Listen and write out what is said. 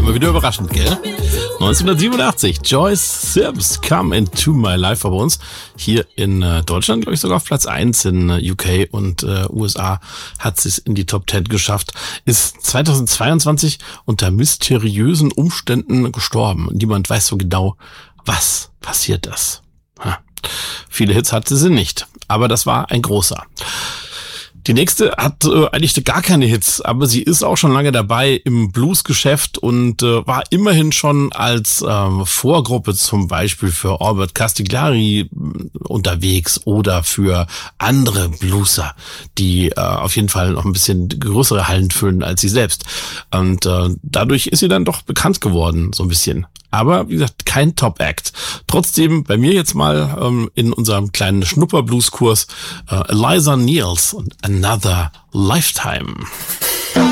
immer wieder überraschend, gell? 1987, Joyce Sims, Come Into My Life war bei uns. Hier in Deutschland, glaube ich, sogar auf Platz 1, in UK und USA hat sie es in die Top 10 geschafft. Ist 2022 unter mysteriösen Umständen gestorben. Niemand weiß so genau, was passiert ist. Viele Hits hatte sie nicht, aber das war ein großer. Die nächste hat eigentlich gar keine Hits, aber sie ist auch schon lange dabei im Bluesgeschäft und war immerhin schon als Vorgruppe zum Beispiel für Albert Castigliari unterwegs oder für andere Blueser, die auf jeden Fall noch ein bisschen größere Hallen füllen als sie selbst. Und dadurch ist sie dann doch bekannt geworden, so ein bisschen. Aber wie gesagt, kein Top-Act. Trotzdem bei mir jetzt mal in unserem kleinen Schnupper-Blues-Kurs Eliza Niels und Another Lifetime.